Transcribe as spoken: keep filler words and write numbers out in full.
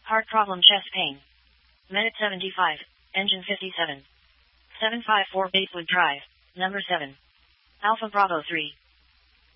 Heart problem, chest pain. Minute seventy-five, engine fifty-seven. seven five four Basewood Drive, number seven. Alpha Bravo three.